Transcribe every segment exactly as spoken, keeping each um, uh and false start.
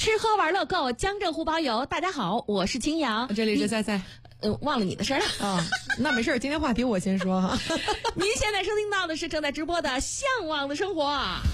吃喝玩乐购，江浙沪包邮。大家好，我是青瑶， 这里是赛赛。 呃，忘了你的事儿了啊，那没事，今天话题我先说哈。 您现在收听到的是正在直播的《向往的生活》。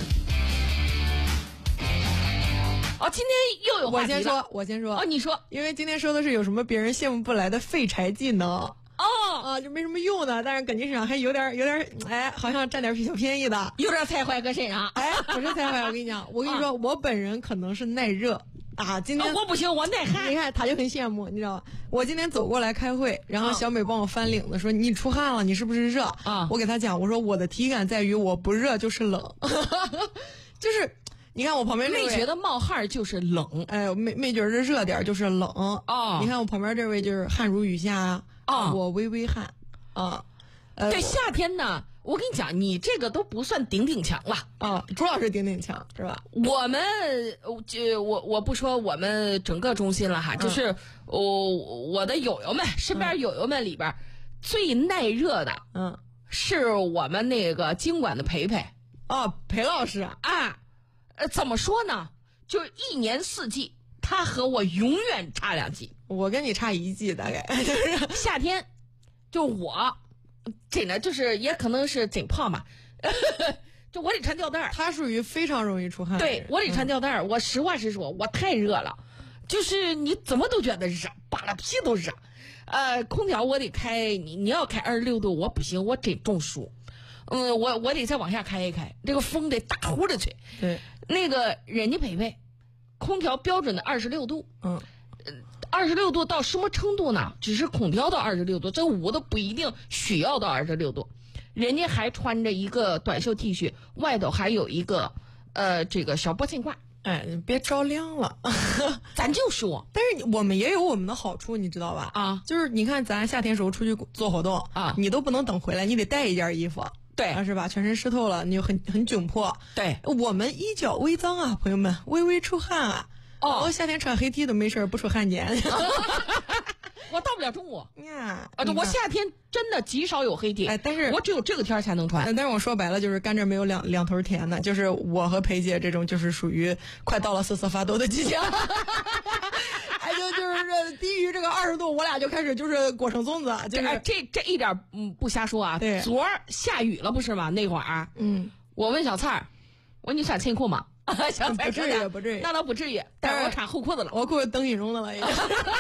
哦，今天又有话题了。 我先说，我先说。 哦，你说， 因为今天说的是有什么别人羡慕不来的废柴技能。 哦啊，就没什么用的，但是感觉上还有点有点，哎，好像占点小便宜的， 有点菜坏搁身上。 哎，不是菜坏，我跟你讲，我跟你说，啊、我本人可能是耐热啊。今天、 哦、我不行，我耐汗。 你看他就很羡慕，你知道吗？我今天走过来开会，然后小美帮我翻领子，说你出汗了，你是不是热啊？我给他讲，我说我的体感在于我不热就是冷，就是。你看我旁边这位， 没觉得冒汗就是冷， 哎，没没觉得热点就是冷哦。 你看我旁边这位就是汗如雨下啊， 哦、 我微微汗啊。 呃，对，夏天呢，我跟你讲，你这个都不算顶顶强了啊，朱老师顶顶强是吧？ 我们就我我不说我们整个中心了哈，嗯、就是我、哦、我的友友们身边友友们里边、嗯、最耐热的， 嗯， 是我们那个经管的培培哦，裴老师啊。呃，怎么说呢？就是一年四季，他和我永远差两季。 我跟你差一季，大概就是夏天，就我真的就是也可能是真胖嘛，就我得穿吊带儿。 他属于非常容易出汗。 对，我得穿吊带儿、嗯。我实话实说，我太热了，就是你怎么都觉得热，扒拉屁都热。呃，空调我得开，你你要开二十六度，我不行，我真中暑。嗯，我我得再往下开一开，这个风得大呼着吹。 对， 那个人家培培，空调标准的二十六度， 嗯， 二十六度到什么程度呢？只是空调到二十六度，这屋子不一定需要到二十六度。人家还穿着一个短袖 T 恤，外头还有一个呃这个小脖颈挂。 哎，你别着凉了， 咱就说， 但是我们也有我们的好处，你知道吧？ 啊， 就是你看咱夏天时候出去做活动啊， 你都不能等回来，你得带一件衣服。 对、 啊，是吧？全身湿透了，你就很很窘迫。 对， 我们衣角微脏啊，朋友们，微微出汗啊。 哦， 我夏天穿黑 T 都没事，不出汗碱。 我到不了中午呀， 啊！我夏天真的极少有黑 T， 哎，但是我只有这个天才能穿。 但是我说白了就是甘蔗没有两两头甜的，就是我和裴姐这种就是属于快到了瑟瑟发抖的季节。哎，就就是低于这个二十度，我俩就开始就是裹成粽子，就是、 哎、这这一点嗯不瞎说啊。 对， 昨儿下雨了不是吗？那会儿， 嗯， 我问小蔡儿，我说你穿衬裤吗？小蔡不至于，不至于， 那倒不至于，但是我穿厚裤子了， 我裤子灯影绒的了已经。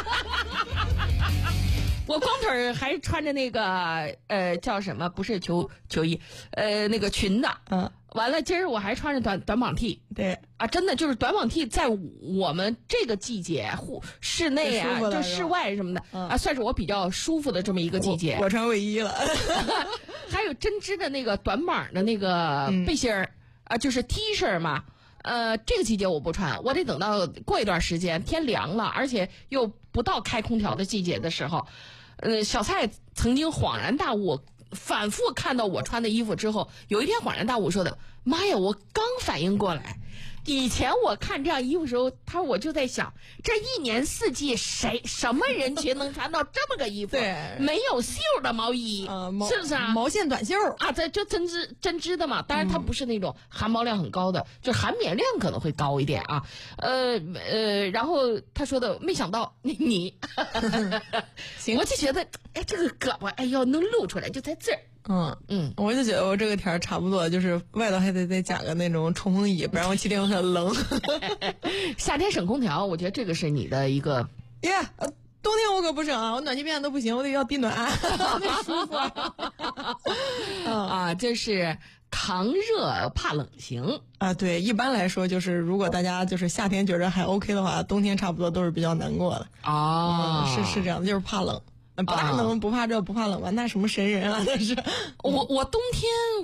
我光腿还穿着那个呃叫什么？不是球球衣，呃那个裙子。 嗯， 完了今儿我还穿着短短膀 T。 对啊，真的就是短膀 T， 在我们这个季节，户室内啊，就室外什么的、 嗯、 啊，算是我比较舒服的这么一个季节。 我, 我穿卫衣了。 还有针织的那个短膀的那个背心儿、嗯、啊，就是 T 恤嘛。呃，这个季节我不穿，我得等到过一段时间天凉了，而且又不到开空调的季节的时候。呃，小蔡曾经恍然大悟，反复看到我穿的衣服之后，有一天恍然大悟说的：“妈呀，我刚反应过来，以前我看这样衣服的时候，他我就在想，这一年四季谁什么人群能穿到这么个衣服？ 对， 没有袖的毛衣， 呃、 是不是啊？ 毛线短袖啊，这就针织针织的嘛。当然它不是那种含毛量很高的，嗯、就含棉量可能会高一点啊。呃呃，然后他说的，没想到你你， 行， 我就觉得，哎，这个胳膊，哎呦，能露出来，就在这儿。 嗯嗯，我就觉得我这个天儿差不多，就是外头还得再加个那种冲锋衣，不然我气定很冷。 夏天省空调，我觉得这个是你的一个。 耶、yeah, 呃，冬天我可不省啊，我暖气片都不行，我得要地暖，那舒服。 啊，这是抗热怕冷型啊。对，一般来说就是如果大家就是夏天觉得还 OK 的话，冬天差不多都是比较难过的。 哦， 嗯、是是这样的，就是怕冷。不怕冷不怕热不怕冷吧，那什么神人啊？那是我我冬天。